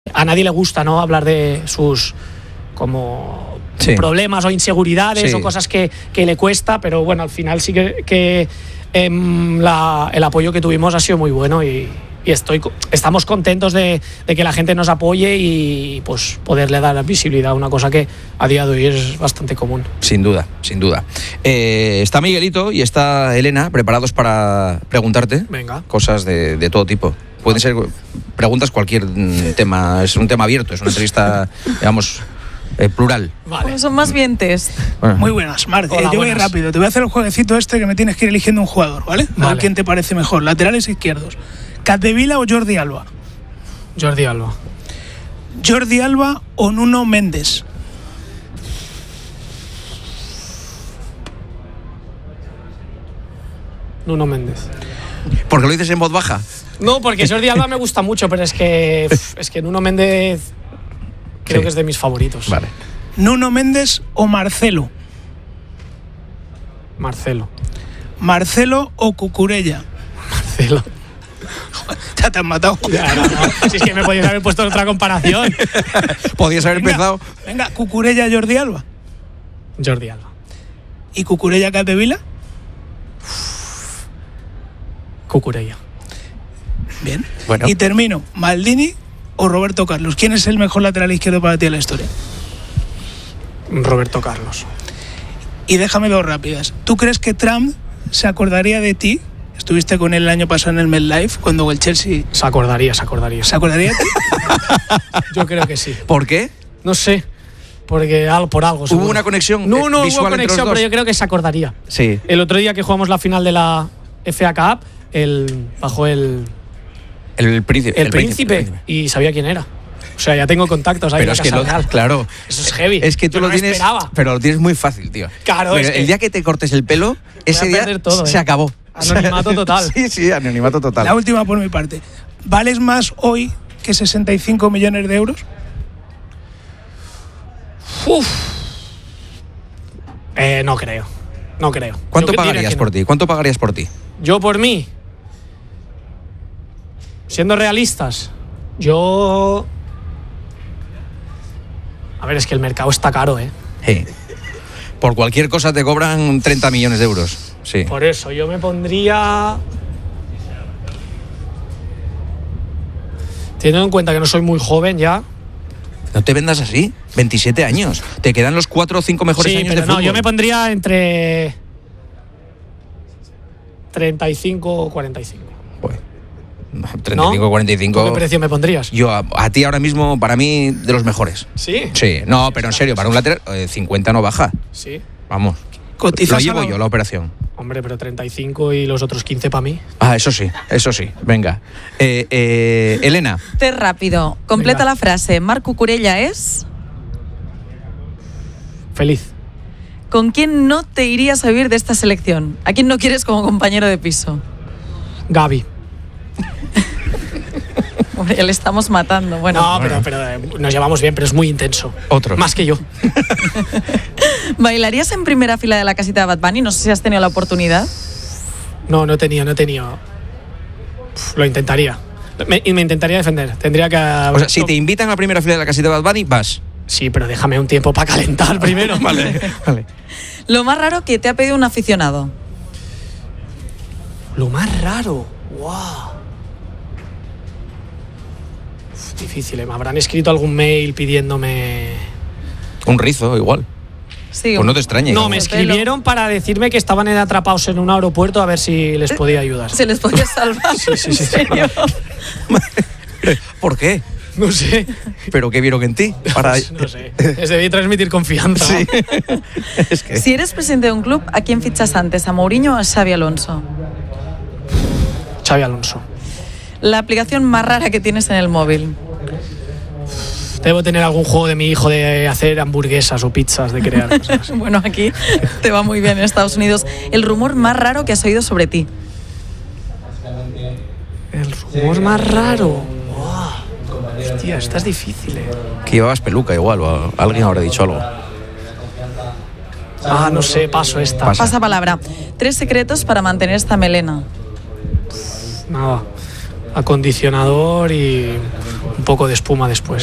a nadie le gusta, ¿no?, hablar de sus como problemas o inseguridades o cosas que le cuesta, pero bueno, al final sí que el apoyo que tuvimos ha sido muy bueno y estamos contentos de que la gente nos apoye y pues poderle dar visibilidad a una cosa que a día de hoy es bastante común. Sin duda, sin duda. Está Miguelito y está Elena preparados para preguntarte cosas de todo tipo. Pueden ser preguntas, cualquier tema, es un tema abierto, es una entrevista, digamos, plural. Vale. Son más bien test. Bueno. Muy buenas, Marc. Yo voy rápido. Te voy a hacer el jueguecito que me tienes que ir eligiendo un jugador, ¿vale? A ver quién te parece mejor. Laterales izquierdos. ¿Capdevila o Jordi Alba? Jordi Alba. ¿Jordi Alba o Nuno Mendes? Nuno Mendes. ¿Por qué lo dices en voz baja? No, porque Jordi Alba me gusta mucho, pero es que Nuno Mendes creo que es de mis favoritos. Vale. ¿Nuno Mendes o Marcelo? Marcelo. ¿Marcelo o Cucurella? Marcelo. Ya te han matado. Ya, no. Si es que me podías haber puesto otra comparación. Podías haber empezado. Venga, ¿Cucurella Jordi Alba? Jordi Alba. ¿Y Cucurella Capdevila? Cucurella. Bien. Bueno. Y termino. ¿Maldini o Roberto Carlos? ¿Quién es el mejor lateral izquierdo para ti en la historia? Roberto Carlos. Y déjame dos rápidas. ¿Tú crees que Trump se acordaría de ti? Estuviste con él el año pasado en el MetLife cuando el Chelsea... Se acordaría. ¿Se acordaría de ti? Yo creo que sí. ¿Por qué? No sé. Porque por algo. ¿Hubo una conexión? No hubo conexión, pero yo creo que se acordaría. Sí. El otro día que jugamos la final de la FA Cup, bajó el príncipe y sabía quién era. O sea, ya tengo contactos ahí. Pero es que claro. Eso es heavy. Es que tú lo tienes, pero lo tienes muy fácil, tío. Claro. Pero el día que te cortes el pelo, ese día todo, se acabó. Anonimato total. Sí, anonimato total. La última por mi parte. ¿Vales más hoy que 65 millones de euros? No creo. ¿Cuánto pagarías por ti? ¿Cuánto pagarías por ti? Yo por mí. Siendo realistas, yo... A ver, es que el mercado está caro, ¿eh? Sí. Por cualquier cosa te cobran 30 millones de euros. Sí. Por eso, yo me pondría... Teniendo en cuenta que no soy muy joven ya... No te vendas así, 27 años. Te quedan los 4 o 5 mejores años de fútbol. No, yo me pondría entre 35 o 45. Pues, 35 o 45. ¿Qué precio me pondrías? Yo a ti ahora mismo, para mí, de los mejores. ¿Sí? Sí, no, pero en serio, para un lateral, 50 no baja. Sí. Vamos. Lo llevo yo, la operación. Hombre, pero 35 y los otros 15 para mí. Ah, eso sí. Venga. Elena. Té rápido. Completa la frase. Marc Cucurella es... Feliz. ¿Con quién no te irías a vivir de esta selección? ¿A quién no quieres como compañero de piso? Gavi. Hombre, ya le estamos matando. Bueno. No, pero nos llevamos bien, pero es muy intenso. Otro. Más que yo. ¿Bailarías en primera fila de la casita de Bad Bunny? No sé si has tenido la oportunidad. No he tenido. Lo intentaría. Me intentaría defender. Tendría que... O sea, si te invitan a la primera fila de la casita de Bad Bunny, vas. Sí, pero déjame un tiempo para calentar primero. Vale. Lo más raro que te ha pedido un aficionado. Lo más raro. ¡Wow! Difícil, me habrán escrito algún mail pidiéndome... Un rizo, igual. Sí, pues no te extrañes. No, me escribieron para decirme que estaban atrapados en un aeropuerto a ver si les podía ayudar. ¿Se les podía salvar? Sí. ¿Por qué? No sé. ¿Pero qué vieron en ti? No sé. Les debí transmitir confianza. Sí. Es que... Si eres presidente de un club, ¿a quién fichas antes? ¿A Mourinho o a Xabi Alonso? Xabi Alonso. La aplicación más rara que tienes en el móvil. Debo tener algún juego de mi hijo de hacer hamburguesas o pizzas, de crear cosas. Bueno, aquí te va muy bien en Estados Unidos. El rumor más raro que has oído sobre ti. El rumor más raro. Wow. Hostia, esta es difícil, Que llevabas peluca igual, o alguien habrá dicho algo. No sé, paso esta. Pasa palabra. 3 secretos para mantener esta melena. Nada. Acondicionador y un poco de espuma después.